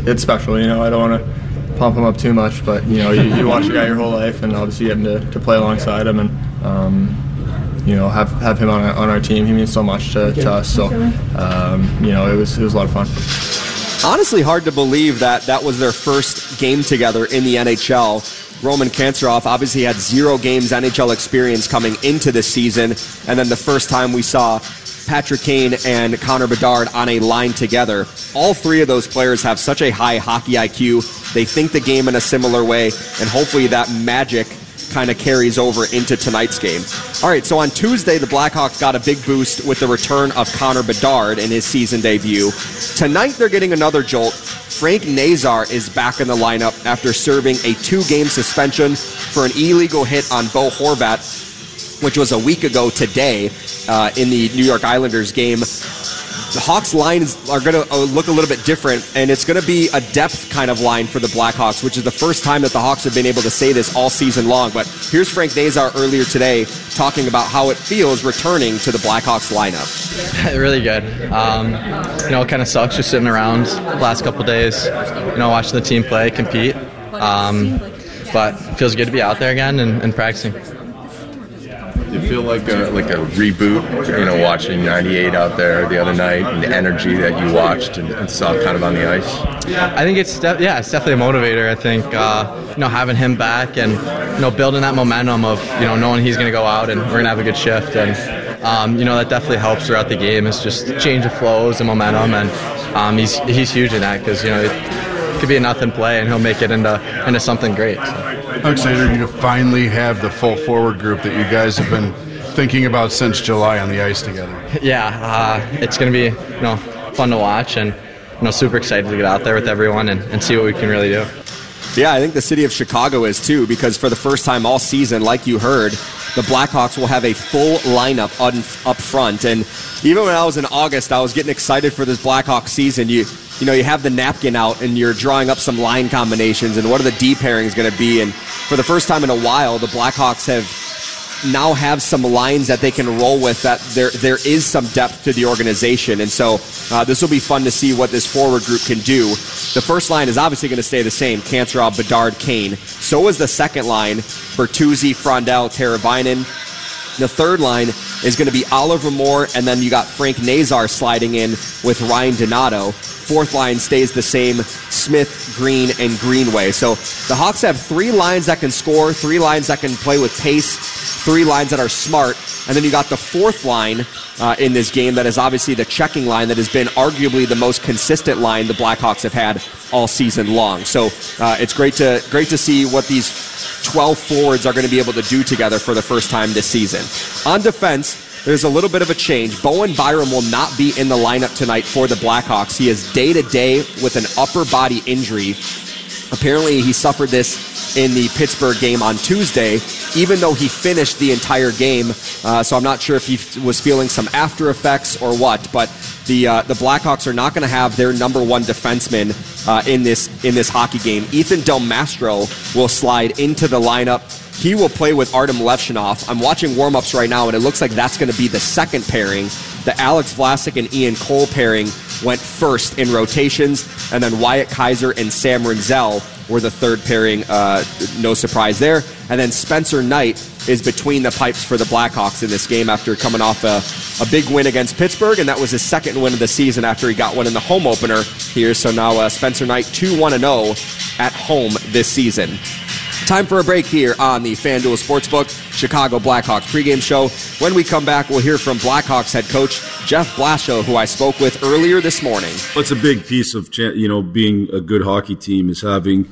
it's special. I don't want to pump him up too much, but you watch a guy your whole life, and obviously getting to play alongside him and have him on our team. He means so much to us. So it was a lot of fun. Honestly, hard to believe that was their first game together in the NHL. Roman Kantsarov obviously had 0 games NHL experience coming into this season, and then the first time we saw Patrick Kane and Connor Bedard on a line together. All 3 of those players have such a high hockey IQ. They think the game in a similar way, and hopefully that magic kind of carries over into tonight's game. All right, so on Tuesday, the Blackhawks got a big boost with the return of Connor Bedard in his season debut. Tonight, they're getting another jolt. Frank Nazar is back in the lineup after serving a 2-game suspension for an illegal hit on Bo Horvat, which was a week ago today in the New York Islanders game. The Hawks lines are going to look a little bit different, and it's going to be a depth kind of line for the Blackhawks, which is the first time that the Hawks have been able to say this all season long. But here's Frank Nazar earlier today talking about how it feels returning to the Blackhawks lineup. Really good. It kind of sucks just sitting around the last couple days, watching the team play, compete. But it feels good to be out there again and practicing. You feel like a reboot, watching 98 out there the other night and the energy that you watched and saw kind of on the ice? I think it's definitely a motivator. I think, having him back and, building that momentum of, knowing he's going to go out and we're going to have a good shift. And, that definitely helps throughout the game. It's just change of flows and momentum. And he's huge in that because, it could be a nothing play and he'll make it into something great. So. How excited are you to finally have the full forward group that you guys have been thinking about since July on the ice together? Yeah, it's going to be fun to watch and super excited to get out there with everyone and see what we can really do. Yeah, I think the city of Chicago is too, because for the first time all season, like you heard, the Blackhawks will have a full lineup up front. And even when I was in August, I was getting excited for this Blackhawks season. You have the napkin out and you're drawing up some line combinations and what are the D pairings going to be. And for the first time in a while, the Blackhawks now have some lines that they can roll with, that there is some depth to the organization. And so this will be fun to see what this forward group can do. The first line is obviously going to stay the same, Kantsarov, Bedard, Kane. So is the second line, Bertuzzi, Frondell, Teravainen. The third line is going to be Oliver Moore, and then you got Frank Nazar sliding in with Ryan Donato. Fourth line stays the same, Smith, Green, and Greenway. So the Hawks have 3 lines that can score, 3 lines that can play with pace, 3 lines that are smart, and then you got the fourth line in this game that is obviously the checking line that has been arguably the most consistent line the Blackhawks have had all season long. So it's great to see what these 12 forwards are going to be able to do together for the first time this season. On defense, there's a little bit of a change. Bowen Byram will not be in the lineup tonight for the Blackhawks. He is day-to-day with an upper body injury. Apparently, he suffered this in the Pittsburgh game on Tuesday, even though he finished the entire game. So I'm not sure if he was feeling some after effects or what, but the Blackhawks are not going to have their number 1 defenseman in this hockey game. Ethan Del Mastro will slide into the lineup. He will play with Artem Levshunov. I'm watching warm-ups right now, and it looks like that's going to be the second pairing. The Alex Vlasic and Ian Cole pairing went first in rotations, and then Wyatt Kaiser and Sam Rinzel were the third pairing. No surprise there. And then Spencer Knight is between the pipes for the Blackhawks in this game after coming off a big win against Pittsburgh, and that was his second win of the season after he got one in the home opener here. So now Spencer Knight 2-1-0 at home this season. Time for a break here on the FanDuel Sportsbook Chicago Blackhawks pregame show. When we come back, we'll hear from Blackhawks head coach Jeff Blashill, who I spoke with earlier this morning. It's a big piece of being a good hockey team is having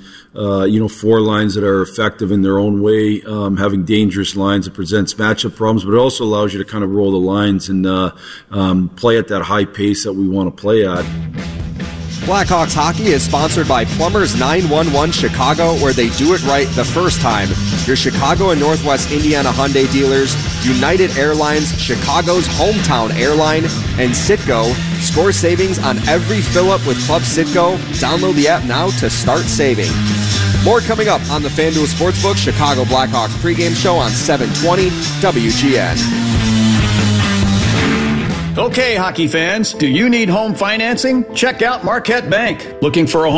4 lines that are effective in their own way, having dangerous lines that presents matchup problems, but it also allows you to kind of roll the lines and play at that high pace that we want to play at. Blackhawks hockey is sponsored by Plumbers 911 Chicago, where they do it right the first time. Your Chicago and Northwest Indiana Hyundai dealers, United Airlines, Chicago's hometown airline, and Citgo. Score savings on every fill-up with Club Citgo. Download the app now to start saving. More coming up on the FanDuel Sportsbook Chicago Blackhawks pregame show on 720 WGN. Okay, hockey fans, do you need home financing? Check out Marquette Bank. Looking for a home